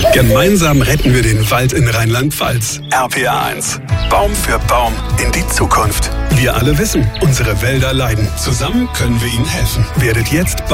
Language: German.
Gemeinsam retten wir den Wald in Rheinland-Pfalz. RPA1. Baum für Baum in die Zukunft. Wir alle wissen, unsere Wälder leiden. Zusammen können wir ihnen helfen. Werdet jetzt